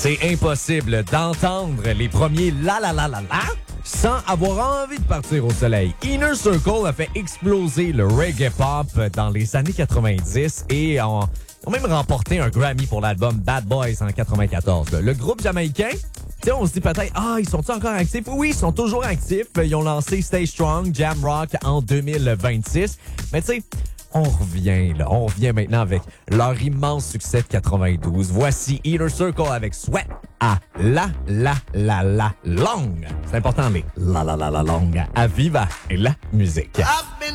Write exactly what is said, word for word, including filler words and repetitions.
C'est impossible d'entendre les premiers la la la la la sans avoir envie de partir au soleil. Inner Circle a fait exploser le reggae pop dans les années quatre-vingt-dix et ont, ont même remporté un Grammy pour l'album Bad Boys en quatre-vingt-quatorze. Le groupe jamaïcain, tu sais, on se dit peut-être, ah, ils sont encore actifs? Oui, ils sont toujours actifs. Ils ont lancé Stay Strong, Jam Rock en deux mille vingt-six. Mais tu sais, on revient, là. On revient maintenant avec leur immense succès de quatre-vingt-douze. Voici Inner Circle avec Sweat à la, la, la, la longue. C'est important, les la, la, la, la longue. À Viva et la musique.